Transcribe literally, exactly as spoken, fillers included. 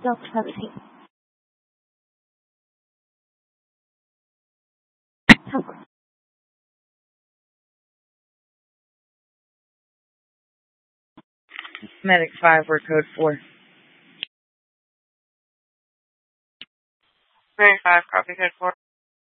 Delta seventeen. Tower. Medic five, we're code four. Very five, copy code four.